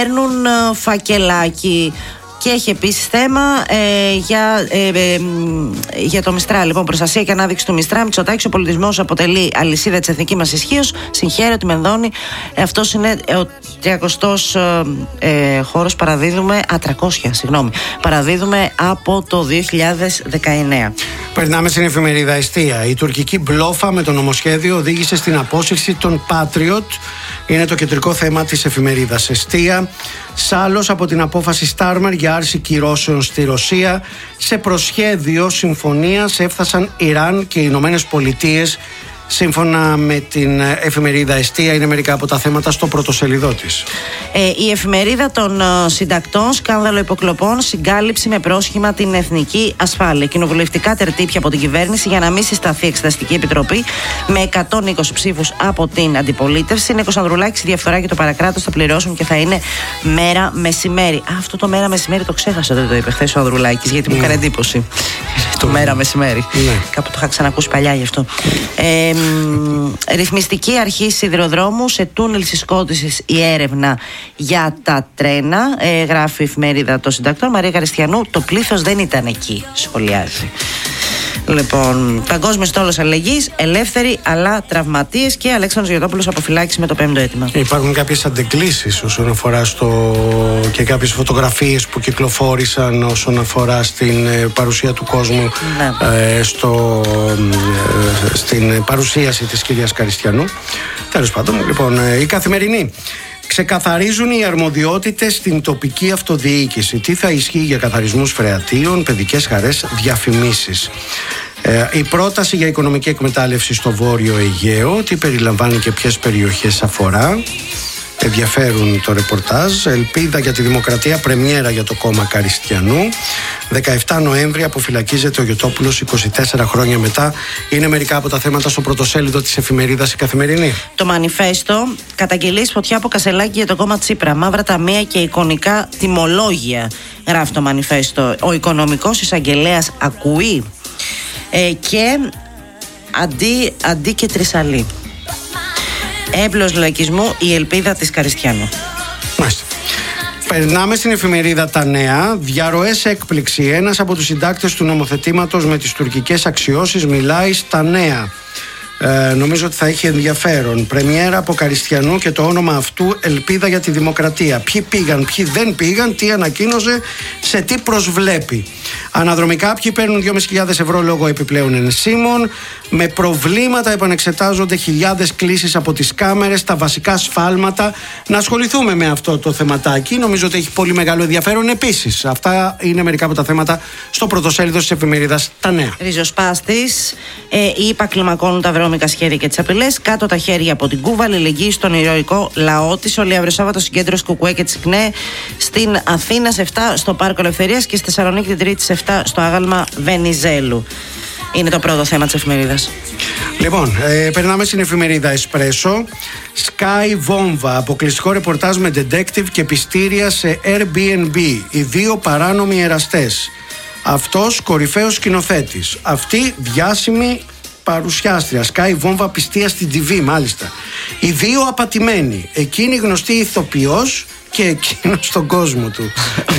παίρνουν φακελάκι. Και έχει επίσης θέμα για το Μιστρά. Λοιπόν, προστασία και ανάδειξη του Μιστρά. Μητσοτάκης, ο πολιτισμός αποτελεί αλυσίδα της εθνικής μας ισχύως. Συγχαίρω τη Μενδώνη. Αυτός είναι ο 300ος χώρος. Παραδίδουμε 300, συγγνώμη. Παραδίδουμε από το 2019. Περνάμε στην εφημερίδα Εστία. Η τουρκική μπλόφα με το νομοσχέδιο οδήγησε στην απόσυρση των Patriot. Είναι το κεντρικό θέμα της εφημερίδας Εστία. Σάλος από την απόφαση Στάρμερ για άρση κυρώσεων στη Ρωσία. Σε προσχέδιο συμφωνίας έφτασαν Ιράν και οι Ηνωμένες Πολιτείες. Σύμφωνα με την εφημερίδα Εστία, είναι μερικά από τα θέματα στο πρωτοσελιδό της. Η εφημερίδα των συντακτών, σκάνδαλο υποκλοπών, συγκάλυψη με πρόσχημα την εθνική ασφάλεια. Κοινοβουλευτικά τερτύπια από την κυβέρνηση για να μην συσταθεί εξεταστική επιτροπή με 120 ψήφους από την αντιπολίτευση. Νίκος Ανδρουλάκης, η διαφθορά και το παρακράτος θα πληρώσουν και θα είναι μέρα μεσημέρι. Αυτό το μέρα μεσημέρι το ξέχασα, δεν το είπε χθες ο Ανδρουλάκης, γιατί μου έκανε εντύπωση. Το μέρα μεσημέρι. Κάπου το είχα ξανακούσει παλιά γι' αυτό. Ρυθμιστική αρχή σιδηροδρόμου, σε τούνελ συσκότησης η έρευνα για τα τρένα. Γράφει η εφημερίδα των συντακτών. Μαρία Γαριστιανού, το πλήθος δεν ήταν εκεί, σχολιάζει. Λοιπόν, παγκόσμιο στόλος αλληλεγγύης, ελεύθεροι αλλά τραυματίες, και Αλέξανδρος Γιωτόπουλος αποφυλάκηση με το 5ο αίτημα. Υπάρχουν κάποιες αντεγκλήσεις όσον αφορά και κάποιες φωτογραφίες που κυκλοφόρησαν όσον αφορά στην παρουσία του κόσμου, στην παρουσίαση της κυρίας Καριστιανού. Τέλος πάντων, λοιπόν, η Καθημερινή. Ξεκαθαρίζουν οι αρμοδιότητες στην τοπική αυτοδιοίκηση. Τι θα ισχύει για καθαρισμούς φρεατίων, παιδικές χαρές, διαφημίσεις. Η πρόταση για οικονομική εκμετάλλευση στο Βόρειο Αιγαίο, τι περιλαμβάνει και ποιες περιοχές αφορά. Ενδιαφέρουν το ρεπορτάζ. Ελπίδα για τη δημοκρατία, πρεμιέρα για το κόμμα Καριστιανού. 17 Νοέμβρη αποφυλακίζεται ο Γιωτόπουλος 24 χρόνια μετά. Είναι μερικά από τα θέματα στο πρωτοσέλιδο της εφημερίδας η Καθημερινή. Το Μανιφέστο, καταγγελίες φωτιά από Κασελάκη για το κόμμα Τσίπρα. Μαύρα ταμεία και εικονικά τιμολόγια, γράφει το Μανιφέστο. Ο οικονομικός εισαγγελέας ακούει. Και αντί και τρισαλή. Έμπλος λαϊκισμού, η ελπίδα της Καριστιανού. Μάλιστα. Περνάμε στην εφημερίδα Τα Νέα. Διαρροές έκπληξη. Ένας από τους συντάκτες του νομοθετήματος με τις τουρκικές αξιώσεις μιλάει στα Νέα. Νομίζω ότι θα έχει ενδιαφέρον. Πρεμιέρα από Καριστιανού και το όνομα αυτού ελπίδα για τη δημοκρατία. Ποιοι πήγαν, ποιοι δεν πήγαν, τι ανακοίνωσε, σε τι προσβλέπει. Αναδρομικά, ποιοι παίρνουν 2.500 ευρώ λόγω επιπλέον ενσύμων. Με προβλήματα επανεξετάζονται χιλιάδες κλήσεις από τις κάμερες, τα βασικά σφάλματα. Να ασχοληθούμε με αυτό το θεματάκι. Νομίζω ότι έχει πολύ μεγάλο ενδιαφέρον επίσης. Αυτά είναι μερικά από τα θέματα στο πρωτοσέλιδο της εφημερίδας Τα Νέα. Ριζοσπάστης, οι ΙΠΑ κλιμακώνουν τα βρώμικα σχέδια και τις απειλές. Κάτω τα χέρια από την Κούβα, αλληλεγγύη στον ηρωικό λαό της. Όλοι αύριο Σάββατο συγκέντρωση Κουκουέ και της ΚΝΕ στην Αθήνα σε 7 στο Πάρκο Ελευθερίας και στη Θεσσαλονίκη την Τρίτη σε 7 στο άγαλμα Βενιζέλου. Είναι το πρώτο θέμα της εφημερίδας. Λοιπόν, περνάμε στην εφημερίδα Εσπρέσο. Sky βόμβα, αποκλειστικό ρεπορτάζ με detective και πιστήρια σε Airbnb. Οι δύο παράνομοι εραστές. Αυτός κορυφαίος σκηνοθέτης. Αυτή διάσημη παρουσιάστρια. Sky βόμβα, πιστία στην TV, μάλιστα. Οι δύο απατημένοι. Εκείνη γνωστή ηθοποιός και εκείνο στον κόσμο του.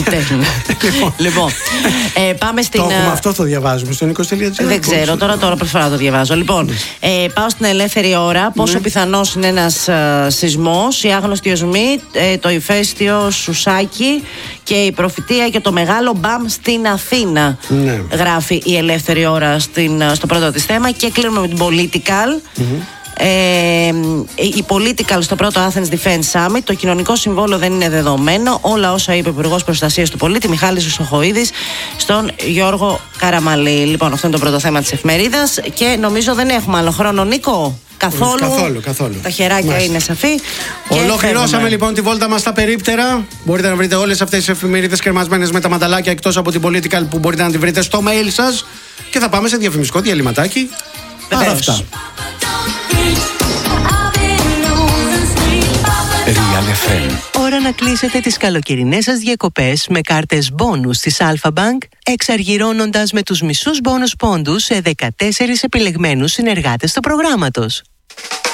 Λοιπόν, πάμε στην. Το έχουμε αυτό, το διαβάζουμε στον 20.gr. Δεν ξέρω, τώρα προσφορά το διαβάζω. Λοιπόν, πάω στην ελεύθερη ώρα. Πόσο πιθανός είναι ένας σεισμός, οι άγνωστοι οσμοί, το ηφαίστειο Σουσάκι και η προφητεία για το μεγάλο μπαμ στην Αθήνα. Γράφει η ελεύθερη ώρα στο πρώτο της θέμα. Και κλείνουμε με την Political. Η Political στο πρώτο Athens Defense Summit. Το κοινωνικό συμβόλαιο δεν είναι δεδομένο. Όλα όσα είπε ο Υπουργός Προστασίας του Πολίτη Μιχάλης Χρυσοχοΐδης στον Γιώργο Καραμαλή. Λοιπόν, αυτό είναι το πρώτο θέμα της εφημερίδας. Και νομίζω δεν έχουμε άλλο χρόνο, Νίκο. Καθόλου. Τα χεράκια είναι σαφή. Ολοκληρώσαμε λοιπόν τη βόλτα μας στα περίπτερα. Μπορείτε να βρείτε όλες αυτές τις εφημερίδες κρεμασμένες με τα μανταλάκια, εκτός από την Political που μπορείτε να τη βρείτε στο mail σας. Και θα πάμε σε διαφημιστικό διαλυματάκι. Αυτά. Real FM. Ώρα να κλείσετε τις καλοκαιρινές σας διακοπές με κάρτες μπόνους της Alpha Bank, εξαργυρώνοντας με τους μισούς μπόνους πόντους σε 14 επιλεγμένους συνεργάτες του προγράμματος.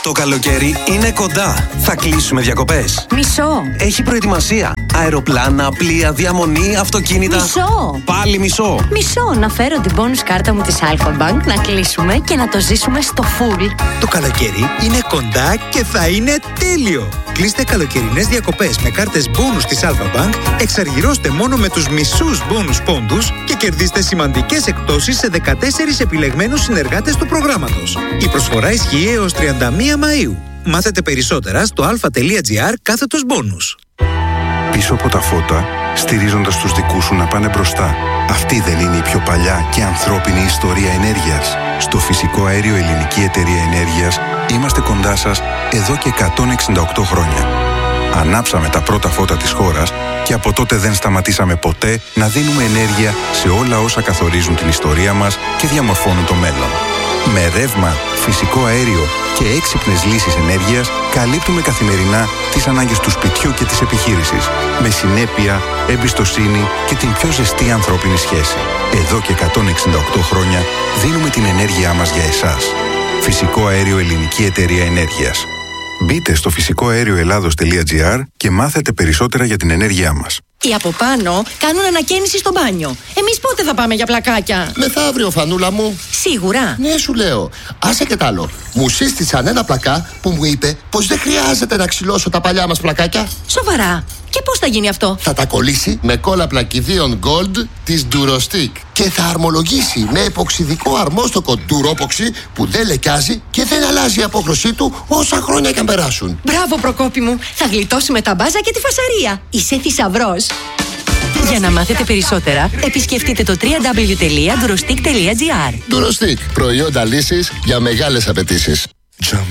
Το καλοκαίρι είναι κοντά. Θα κλείσουμε διακοπές. Μισό. Έχει προετοιμασία. Αεροπλάνα, πλοία, διαμονή, αυτοκίνητα. Μισό. Πάλι μισό. Μισό. Να φέρω την bonus κάρτα μου της Alpha Bank, να κλείσουμε και να το ζήσουμε στο full. Το καλοκαίρι είναι κοντά και θα είναι τέλειο. Κλείστε καλοκαιρινές διακοπές με κάρτες bonus της Alpha Bank, εξαργυρώστε μόνο με τους μισούς bonus πόντους και κερδίστε σημαντικές εκπτώσεις σε 14 επιλεγμένους συνεργάτες του προγράμματος. Η προσφορά ισχύει έως 31 Μαΐου. Μάθετε περισσότερα στο alpha.gr/bonus. Πίσω από τα φώτα, στηρίζοντας τους δικούς σου να πάνε μπροστά. Αυτή δεν είναι η πιο παλιά και ανθρώπινη ιστορία ενέργειας? Στο Φυσικό Αέριο Ελληνική Εταιρεία Ενέργειας είμαστε κοντά σας εδώ και 168 χρόνια. Ανάψαμε τα πρώτα φώτα της χώρας και από τότε δεν σταματήσαμε ποτέ να δίνουμε ενέργεια σε όλα όσα καθορίζουν την ιστορία μας και διαμορφώνουν το μέλλον. Με ρεύμα, φυσικό αέριο και έξυπνες λύσεις ενέργειας καλύπτουμε καθημερινά τις ανάγκες του σπιτιού και της επιχείρησης. Με συνέπεια, εμπιστοσύνη και την πιο ζεστή ανθρώπινη σχέση. Εδώ και 168 χρόνια δίνουμε την ενέργειά μας για εσάς. Φυσικό Αέριο Ελληνική Εταιρεία Ενέργειας. Μπείτε στο φυσικοαέρioελλάδος.gr και μάθετε περισσότερα για την ενέργειά μας. Οι από πάνω κάνουν ανακαίνιση στο μπάνιο. Εμείς πότε θα πάμε για πλακάκια? Μεθαύριο, Φανούλα μου. Σίγουρα. Ναι, σου λέω. Άσε και τ' άλλο. Μου σύστησαν ένα πλακά που μου είπε πως δεν χρειάζεται να ξυλώσω τα παλιά μας πλακάκια. Σοβαρά. Και πώς θα γίνει αυτό? Θα τα κολλήσει με κόλλα πλακιδίων Gold της Durostick και θα αρμολογήσει με εποξιδικό αρμόστοκο Duropoxy που δεν λεκιάζει και δεν αλλάζει η απόχρωσή του όσα χρόνια και αν περάσουν. Μπράβο, Προκόπη μου. Θα γλιτώσουμε τα μπάζα και τη φασαρία. Είσαι θησαυρός. Για να μάθετε περισσότερα, επισκεφτείτε το www.durostick.gr. Durostick. Προϊόντα λύσης για μεγάλες απαιτήσεις.